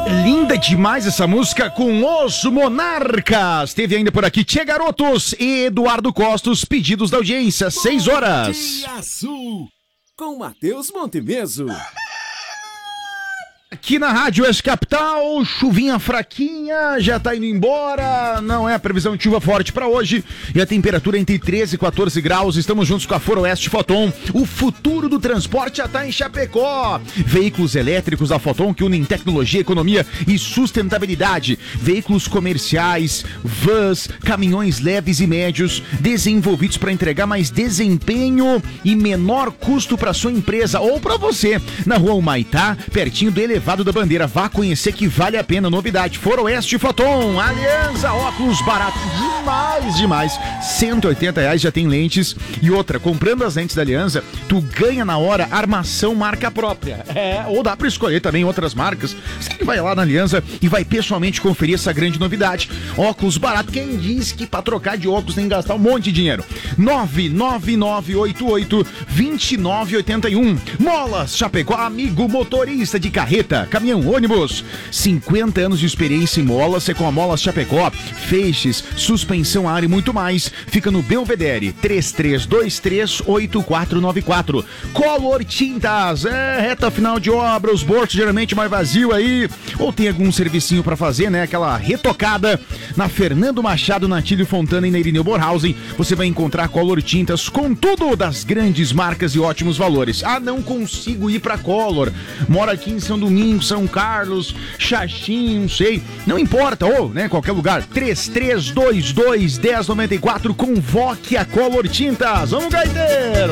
Linda demais essa música com os Monarcas. Teve ainda por aqui Tchê Garotos e Eduardo Costos, pedidos da audiência, 6 horas. Dia Sul, com Matheus Montemeso. Aqui na Rádio Oeste Capital, chuvinha fraquinha, já tá indo embora, não é a previsão de chuva forte pra hoje, e a temperatura entre 13 e 14 graus, estamos juntos com a Foroeste Foton, o futuro do transporte já tá em Chapecó, veículos elétricos da Foton que unem tecnologia, economia e sustentabilidade, veículos comerciais, vans, caminhões leves e médios, desenvolvidos para entregar mais desempenho e menor custo para sua empresa ou para você, na rua Humaitá, pertinho do Elevado da Bandeira. Vá conhecer que vale a pena. Novidade, Foroeste Foton, Aliança, óculos baratos demais, R$180 já tem lentes. E outra, comprando as lentes da Aliança, tu ganha na hora armação marca própria. Ou dá pra escolher também outras marcas. Você vai lá na Aliança e vai pessoalmente conferir essa grande novidade. Óculos barato, quem diz que pra trocar de óculos tem que gastar um monte de dinheiro? 99988-2981. Molas Chapecó, amigo motorista de carreta, caminhão, ônibus, 50 anos de experiência em molas, é com a Molas Chapecó, feixes, suspensão ar e muito mais. Fica no Belvedere, 33238494. Color Tintas, reta final de obra, os bolsos geralmente mais vazio aí, ou tem algum servicinho pra fazer, né? Aquela retocada na Fernando Machado, na Tílio Fontana e na Irineu Borhausen. Você vai encontrar Color Tintas com tudo das grandes marcas e ótimos valores. Ah, não consigo ir pra Color, moro aqui em São Domingos, São Carlos, Xaxim, não sei, não importa, ou, né, qualquer lugar, 3322-1094, convoque a Color Tintas. Vamos, gaiteiro!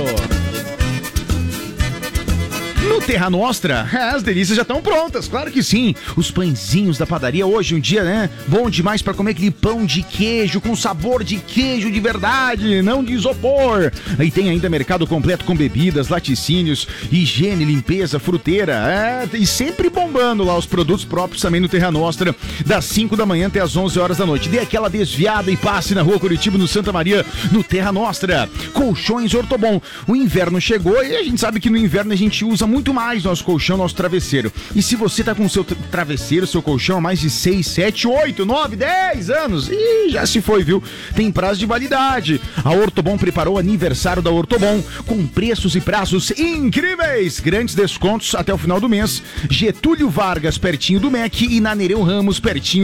No Terra Nostra, as delícias já estão prontas, claro que sim. Os pãezinhos da padaria, hoje um dia, né, bom demais para comer aquele pão de queijo com sabor de queijo de verdade, não de isopor. Aí tem ainda mercado completo com bebidas, laticínios, higiene, limpeza, fruteira, e sempre bombando lá os produtos próprios também no Terra Nostra, das 5 da manhã até as 11 horas da noite. Dê aquela desviada e passe na Rua Curitiba, no Santa Maria, no Terra Nostra. Colchões Ortobon. O inverno chegou e a gente sabe que no inverno a gente usa muito mais nosso colchão, nosso travesseiro. E se você tá com o seu travesseiro, seu colchão há mais de 6, 7, 8, 9, 10 anos, já se foi, viu? Tem prazo de validade. A Ortobon preparou o aniversário da Ortobon com preços e prazos incríveis. Grandes descontos até o final do mês. Getúlio Vargas, pertinho do MEC, e na Nereu Ramos, pertinho